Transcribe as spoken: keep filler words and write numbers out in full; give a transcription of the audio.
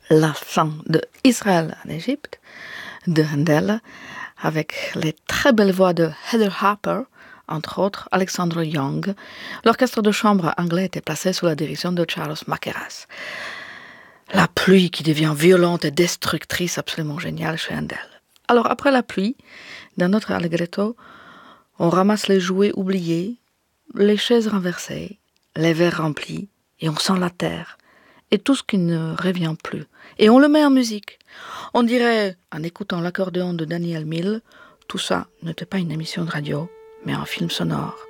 la fin de Israël en Égypte, de Handel, avec les très belles voix de Heather Harper, entre autres Alexandra Young. L'orchestre de chambre anglais était placé sous la direction de Charles Mackerras. La pluie qui devient violente et destructrice, absolument géniale chez Handel. Alors après la pluie, dans notre allegretto, on ramasse les jouets oubliés, les chaises renversées, les verres remplis, et on sent la terre, et tout ce qui ne revient plus. Et on le met en musique. On dirait, en écoutant l'accordéon de Daniel Mill, tout ça n'était pas une émission de radio, mais un film sonore.